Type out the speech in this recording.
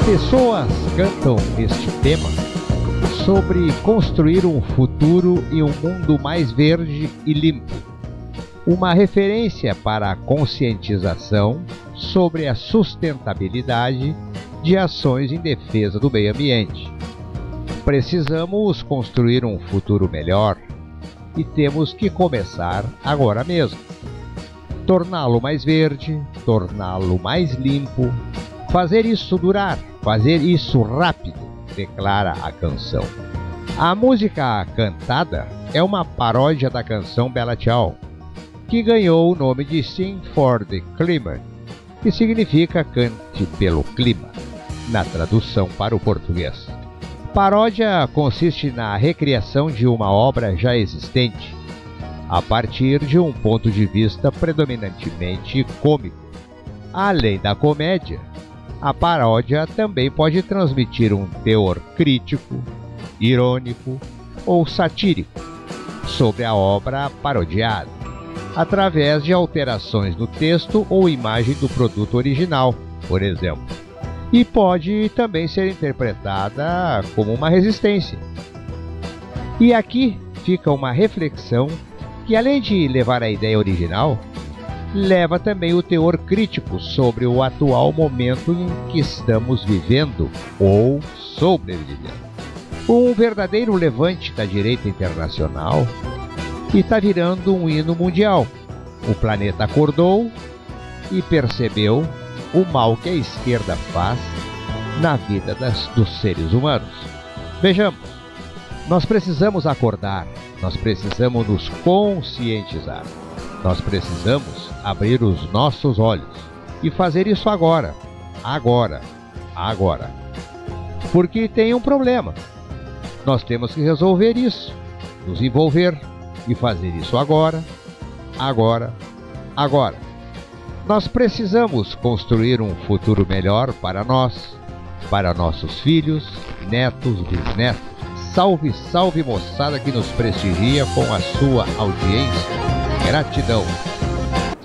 Pessoas cantam este tema sobre construir um futuro e um mundo mais verde e limpo. Uma referência para a conscientização sobre a sustentabilidade de ações em defesa do meio ambiente. Precisamos construir um futuro melhor e temos que começar agora mesmo. Torná-lo mais verde, torná-lo mais limpo, fazer isso durar, fazer isso rápido, declara a canção. A música cantada é uma paródia da canção Bella Ciao, que ganhou o nome de Sing for the Climate, que significa Cante pelo Clima, na tradução para o português. Paródia consiste na recriação de uma obra já existente, a partir de um ponto de vista predominantemente cômico. Além da comédia, a paródia também pode transmitir um teor crítico, irônico ou satírico sobre a obra parodiada, através de alterações no texto ou imagem do produto original, por exemplo. E pode também ser interpretada como uma resistência. E aqui fica uma reflexão que, além de levar a ideia original, leva também o teor crítico sobre o atual momento em que estamos vivendo ou sobrevivendo. Um verdadeiro levante da direita internacional e está virando um hino mundial. O planeta acordou e percebeu o mal que a esquerda faz na vida dos seres humanos. Vejamos, nós precisamos acordar, nós precisamos nos conscientizar, nós precisamos abrir os nossos olhos e fazer isso agora, agora. Porque tem um problema. Nós temos que resolver isso, nos envolver e fazer isso agora. Nós precisamos construir um futuro melhor para nós, para nossos filhos, netos, bisnetos. Salve, salve moçada que nos prestigia com a sua audiência. Gratidão.